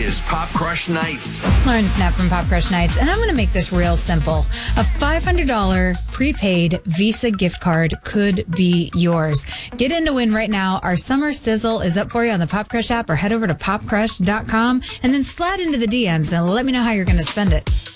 is Pop Crush Nights. Lauren Snap from Pop Crush Nights, and I'm going to make this real simple. A $500 prepaid Visa gift card could be yours. Get in to win right now. Our summer sizzle is up for you on the Pop Crush app, or head over to popcrush.com and then slide into the DMs and let me know how you're going to spend it.